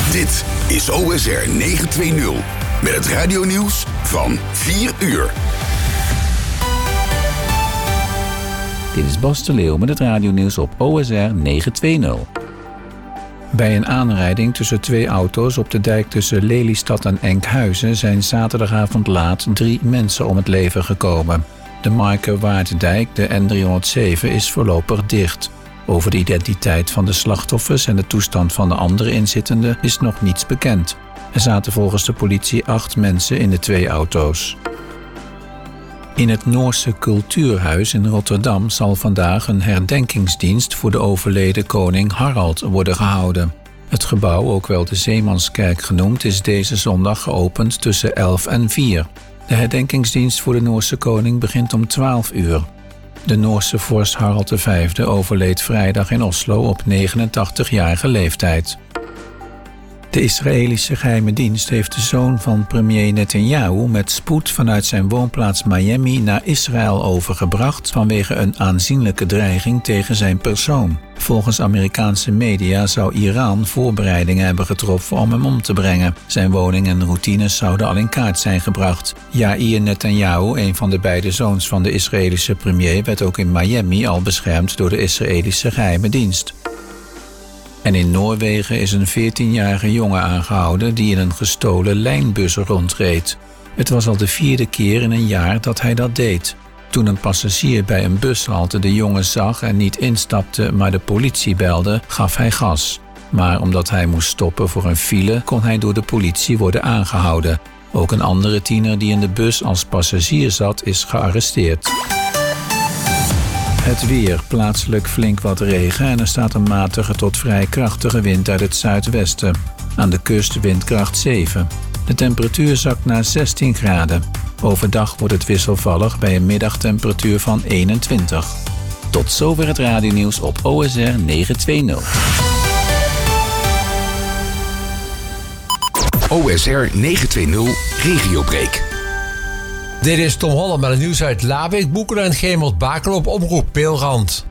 Dit is OSR 920 met het radionieuws van 4 uur. Dit is Bas de Leeuw met het radionieuws op OSR 920. Bij een aanrijding tussen 2 auto's op de dijk tussen Lelystad en Enkhuizen zijn zaterdagavond laat 3 mensen om het leven gekomen. De Marke-Waarddijk, de N307, is voorlopig dicht. Over de identiteit van de slachtoffers en de toestand van de andere inzittenden is nog niets bekend. Er zaten volgens de politie 8 mensen in de 2 auto's. In het Noorse Cultuurhuis in Rotterdam zal vandaag een herdenkingsdienst voor de overleden koning Harald worden gehouden. Het gebouw, ook wel de Zeemanskerk genoemd, is deze zondag geopend tussen 11 en 4. De herdenkingsdienst voor de Noorse koning begint om 12 uur. De Noorse vorst Harald V overleed vrijdag in Oslo op 89-jarige leeftijd. De Israëlische geheime dienst heeft de zoon van premier Netanyahu met spoed vanuit zijn woonplaats Miami naar Israël overgebracht vanwege een aanzienlijke dreiging tegen zijn persoon. Volgens Amerikaanse media zou Iran voorbereidingen hebben getroffen om hem om te brengen. Zijn woning en routines zouden al in kaart zijn gebracht. Yair Netanyahu, een van de beide zoons van de Israëlische premier, werd ook in Miami al beschermd door de Israëlische geheime dienst. En in Noorwegen is een 14-jarige jongen aangehouden die in een gestolen lijnbus rondreed. Het was al de 4e keer in een jaar dat hij dat deed. Toen een passagier bij een bushalte de jongen zag en niet instapte, maar de politie belde, gaf hij gas. Maar omdat hij moest stoppen voor een file, kon hij door de politie worden aangehouden. Ook een andere tiener die in de bus als passagier zat, is gearresteerd. Het weer, plaatselijk flink wat regen en er staat een matige tot vrij krachtige wind uit het zuidwesten. Aan de kust windkracht 7. De temperatuur zakt naar 16 graden. Overdag wordt het wisselvallig bij een middagtemperatuur van 21. Tot zover het radionieuws op OSR 920. OSR 920 Regiobreak. Dit is Tom Holland met het nieuws uit Labeek, Boekelen en Gemert-Bakel op Omroep Peelrand.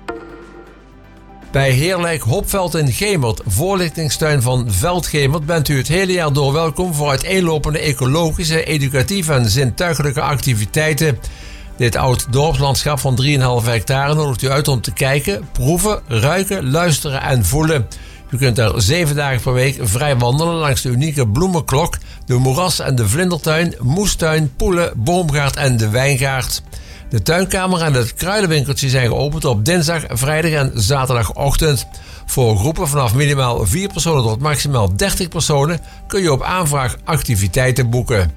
Bij Heerlijk Hopveld in Gemert, voorlichtingstuin van Veldgemert, bent u het hele jaar door welkom voor uiteenlopende ecologische, educatieve en zintuigelijke activiteiten. Dit oud dorpslandschap van 3,5 hectare nodigt u uit om te kijken, proeven, ruiken, luisteren en voelen. U kunt er 7 dagen per week vrij wandelen langs de unieke bloemenklok, de moeras- en de vlindertuin, moestuin, poelen, boomgaard en de wijngaard. De tuinkamer en het kruidenwinkeltje zijn geopend op dinsdag, vrijdag en zaterdagochtend. Voor groepen vanaf minimaal 4 personen tot maximaal 30 personen kun je op aanvraag activiteiten boeken.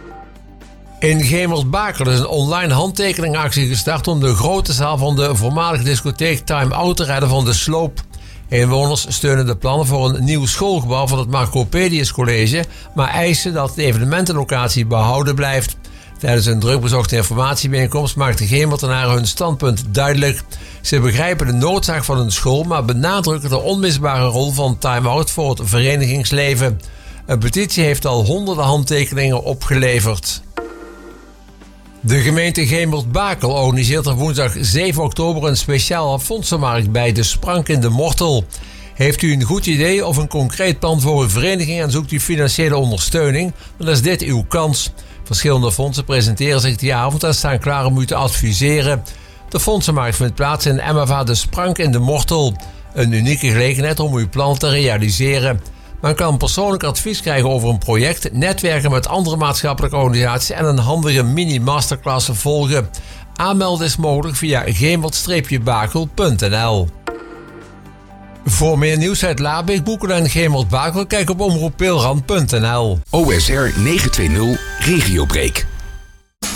In Gemert-Bakel is een online handtekeningactie gestart om de grote zaal van de voormalige discotheek Time Out te redden van de sloop. Inwoners steunen de plannen voor een nieuw schoolgebouw van het Marcopedius College, maar eisen dat de evenementenlocatie behouden blijft. Tijdens een drukbezochte informatiebijeenkomst maakten Gemertenaren hun standpunt duidelijk. Ze begrijpen de noodzaak van een school, maar benadrukken de onmisbare rol van Time Out voor het verenigingsleven. Een petitie heeft al honderden handtekeningen opgeleverd. De gemeente Gemert-Bakel organiseert er woensdag 7 oktober een speciale fondsenmarkt bij De Sprank in de Mortel. Heeft u een goed idee of een concreet plan voor uw vereniging en zoekt u financiële ondersteuning, dan is dit uw kans. Verschillende fondsen presenteren zich die avond en staan klaar om u te adviseren. De fondsenmarkt vindt plaats in MFA De Sprank in de Mortel. Een unieke gelegenheid om uw plan te realiseren. Men kan persoonlijk advies krijgen over een project, netwerken met andere maatschappelijke organisaties en een handige mini-masterclass volgen. Aanmelden is mogelijk via gemert-bakel.nl. Voor meer nieuws uit Labeek, Boekelen en Gemert-Bakel kijk op omroeppeelrand.nl. OSR 920 Regiobreak.